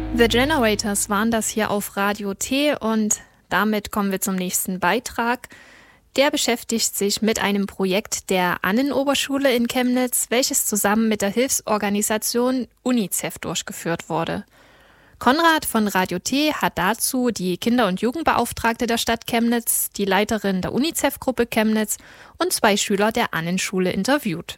The Generators waren das hier auf Radio T und damit kommen wir zum nächsten Beitrag. Der beschäftigt sich mit einem Projekt der Annenoberschule in Chemnitz, welches zusammen mit der Hilfsorganisation UNICEF durchgeführt wurde. Konrad von Radio T hat dazu die Kinder- und Jugendbeauftragte der Stadt Chemnitz, die Leiterin der UNICEF-Gruppe Chemnitz und 2 Schüler der Annenschule interviewt.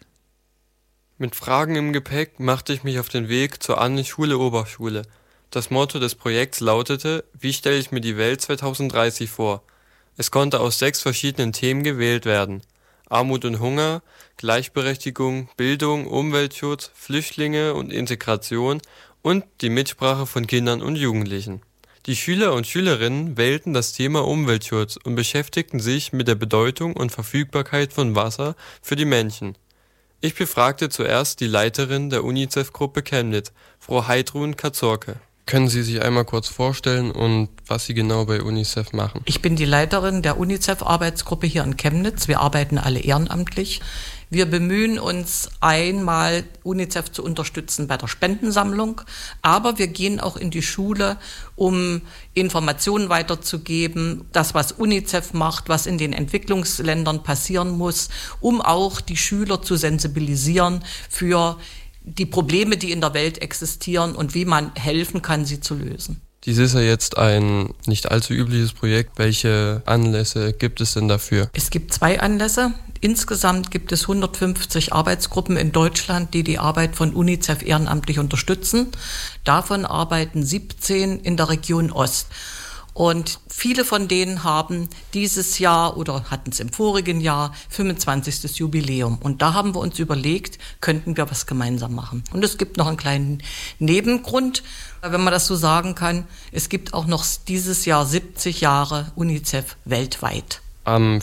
Mit Fragen im Gepäck machte ich mich auf den Weg zur Annenschule Oberschule. Das Motto des Projekts lautete: Wie stelle ich mir die Welt 2030 vor? Es konnte aus 6 verschiedenen Themen gewählt werden: Armut und Hunger, Gleichberechtigung, Bildung, Umweltschutz, Flüchtlinge und Integration und die Mitsprache von Kindern und Jugendlichen. Die Schüler und Schülerinnen wählten das Thema Umweltschutz und beschäftigten sich mit der Bedeutung und Verfügbarkeit von Wasser für die Menschen. Ich befragte zuerst die Leiterin der UNICEF-Gruppe Chemnitz, Frau Heidrun Kazorke. Können Sie sich einmal kurz vorstellen und was Sie genau bei UNICEF machen? Ich bin die Leiterin der UNICEF-Arbeitsgruppe hier in Chemnitz. Wir arbeiten alle ehrenamtlich. Wir bemühen uns einmal, UNICEF zu unterstützen bei der Spendensammlung, aber wir gehen auch in die Schule, um Informationen weiterzugeben, das, was UNICEF macht, was in den Entwicklungsländern passieren muss, um auch die Schüler zu sensibilisieren für die Probleme, die in der Welt existieren und wie man helfen kann, sie zu lösen. Dies ist ja jetzt ein nicht allzu übliches Projekt. Welche Anlässe gibt es denn dafür? Es gibt 2 Anlässe. Insgesamt gibt es 150 Arbeitsgruppen in Deutschland, die die Arbeit von UNICEF ehrenamtlich unterstützen. Davon arbeiten 17 in der Region Ost. Und viele von denen haben dieses Jahr oder hatten es im vorigen Jahr 25. Jubiläum. Und da haben wir uns überlegt, könnten wir was gemeinsam machen. Und es gibt noch einen kleinen Nebengrund, wenn man das so sagen kann. Es gibt auch noch dieses Jahr 70 Jahre UNICEF weltweit. Am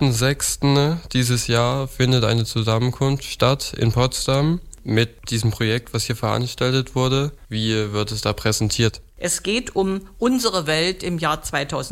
4.6. dieses Jahr findet eine Zusammenkunft statt in Potsdam mit diesem Projekt, was hier veranstaltet wurde. Wie wird es da präsentiert? Es geht um unsere Welt im Jahr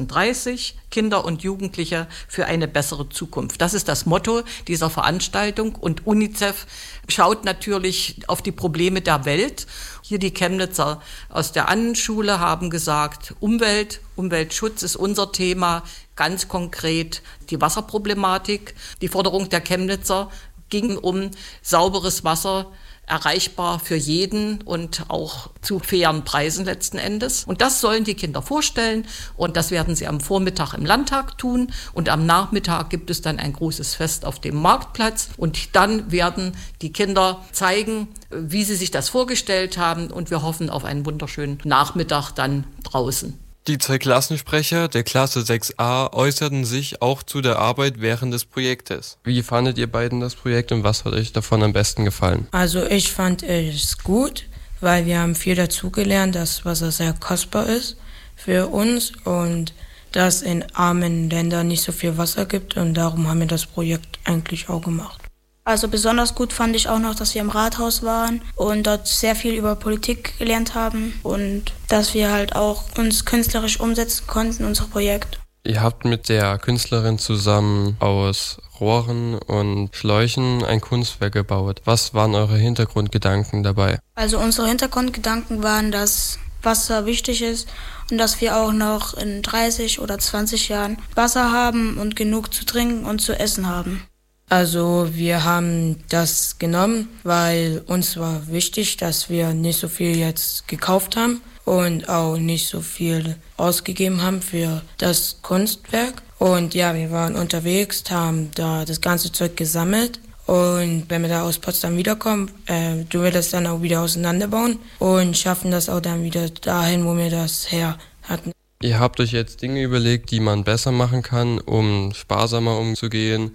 2030, Kinder und Jugendliche für eine bessere Zukunft. Das ist das Motto dieser Veranstaltung und UNICEF schaut natürlich auf die Probleme der Welt. Hier die Chemnitzer aus der Annenschule haben gesagt, Umweltschutz ist unser Thema, ganz konkret die Wasserproblematik. Die Forderung der Chemnitzer ging um sauberes Wasser, erreichbar für jeden und auch zu fairen Preisen letzten Endes. Und das sollen die Kinder vorstellen und das werden sie am Vormittag im Landtag tun und am Nachmittag gibt es dann ein großes Fest auf dem Marktplatz und dann werden die Kinder zeigen, wie sie sich das vorgestellt haben und wir hoffen auf einen wunderschönen Nachmittag dann draußen. Die 2 Klassensprecher der Klasse 6a äußerten sich auch zu der Arbeit während des Projektes. Wie fandet ihr beiden das Projekt und was hat euch davon am besten gefallen? Also ich fand es gut, weil wir haben viel dazugelernt, dass Wasser sehr kostbar ist für uns und dass in armen Ländern nicht so viel Wasser gibt und darum haben wir das Projekt eigentlich auch gemacht. Also besonders gut fand ich auch noch, dass wir im Rathaus waren und dort sehr viel über Politik gelernt haben und dass wir halt auch uns künstlerisch umsetzen konnten, unser Projekt. Ihr habt mit der Künstlerin zusammen aus Rohren und Schläuchen ein Kunstwerk gebaut. Was waren eure Hintergrundgedanken dabei? Also unsere Hintergrundgedanken waren, dass Wasser wichtig ist und dass wir auch noch in 30 oder 20 Jahren Wasser haben und genug zu trinken und zu essen haben. Also wir haben das genommen, weil uns war wichtig, dass wir nicht so viel jetzt gekauft haben und auch nicht so viel ausgegeben haben für das Kunstwerk. Und ja, wir waren unterwegs, haben da das ganze Zeug gesammelt. Und wenn wir da aus Potsdam wiederkommen, tun wir das dann auch wieder auseinanderbauen und schaffen das auch dann wieder dahin, wo wir das her hatten. Ihr habt euch jetzt Dinge überlegt, die man besser machen kann, um sparsamer umzugehen,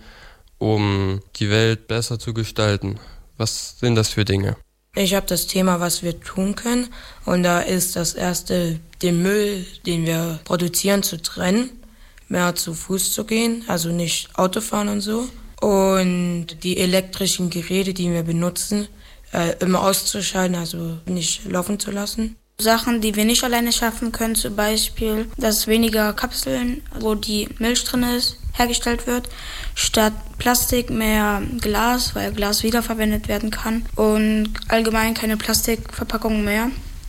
um die Welt besser zu gestalten. Was sind das für Dinge? Ich habe das Thema, was wir tun können. Und da ist das erste, den Müll, den wir produzieren, zu trennen. Mehr zu Fuß zu gehen, also nicht Autofahren und so. Und die elektrischen Geräte, die wir benutzen, immer auszuschalten, also nicht laufen zu lassen. Sachen, die wir nicht alleine schaffen können, zum Beispiel, dass weniger Kapseln, wo die Milch drin ist, hergestellt wird, statt Plastik mehr Glas, weil Glas wiederverwendet werden kann und allgemein keine Plastikverpackungen mehr.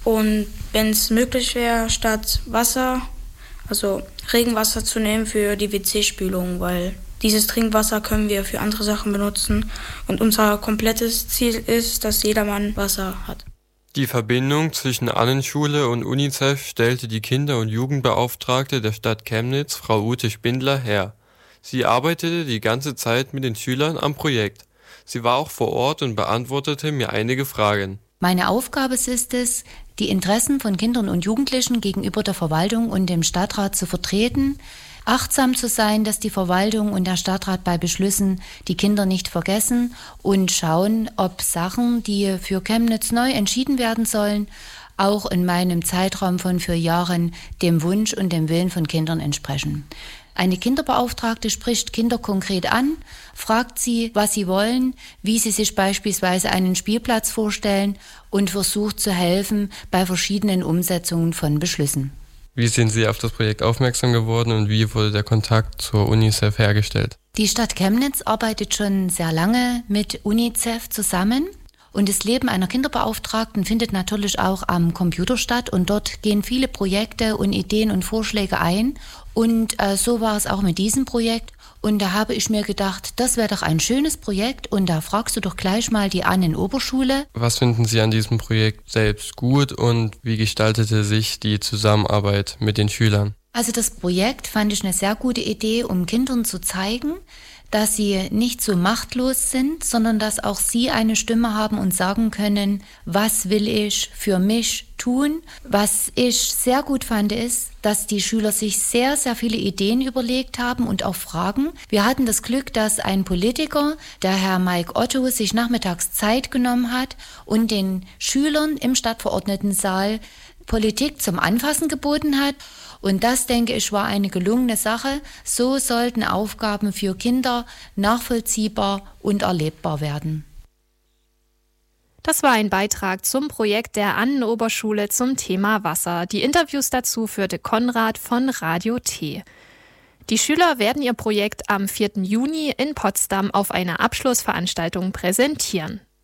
Und wenn es möglich wäre, statt Wasser, also Regenwasser zu nehmen für die WC-Spülung, weil dieses Trinkwasser können wir für andere Sachen benutzen. Und unser komplettes Ziel ist, dass jedermann Wasser hat. Die Verbindung zwischen Annenschule und UNICEF stellte die Kinder- und Jugendbeauftragte der Stadt Chemnitz, Frau Ute Spindler, her. Sie arbeitete die ganze Zeit mit den Schülern am Projekt. Sie war auch vor Ort und beantwortete mir einige Fragen. Meine Aufgabe ist es, die Interessen von Kindern und Jugendlichen gegenüber der Verwaltung und dem Stadtrat zu vertreten, achtsam zu sein, dass die Verwaltung und der Stadtrat bei Beschlüssen die Kinder nicht vergessen und schauen, ob Sachen, die für Chemnitz neu entschieden werden sollen, auch in meinem Zeitraum von 4 Jahren dem Wunsch und dem Willen von Kindern entsprechen. Eine Kinderbeauftragte spricht Kinder konkret an, fragt sie, was sie wollen, wie sie sich beispielsweise einen Spielplatz vorstellen und versucht zu helfen bei verschiedenen Umsetzungen von Beschlüssen. Wie sind Sie auf das Projekt aufmerksam geworden und wie wurde der Kontakt zur UNICEF hergestellt? Die Stadt Chemnitz arbeitet schon sehr lange mit UNICEF zusammen. Und das Leben einer Kinderbeauftragten findet natürlich auch am Computer statt und dort gehen viele Projekte und Ideen und Vorschläge ein. Und so war es auch mit diesem Projekt. Und da habe ich mir gedacht, das wäre doch ein schönes Projekt und da fragst du doch gleich mal die Annen-Oberschule. Was finden Sie an diesem Projekt selbst gut und wie gestaltete sich die Zusammenarbeit mit den Schülern? Also das Projekt fand ich eine sehr gute Idee, um Kindern zu zeigen, dass sie nicht so machtlos sind, sondern dass auch sie eine Stimme haben und sagen können, was will ich für mich tun. Was ich sehr gut fand, ist, dass die Schüler sich sehr, sehr viele Ideen überlegt haben und auch Fragen. Wir hatten das Glück, dass ein Politiker, der Herr Mike Otto, sich nachmittags Zeit genommen hat und den Schülern im Stadtverordnetensaal Politik zum Anfassen geboten hat. Und das, denke ich, war eine gelungene Sache. So sollten Aufgaben für Kinder nachvollziehbar und erlebbar werden. Das war ein Beitrag zum Projekt der Annenoberschule zum Thema Wasser. Die Interviews dazu führte Konrad von Radio T. Die Schüler werden ihr Projekt am 4. Juni in Potsdam auf einer Abschlussveranstaltung präsentieren.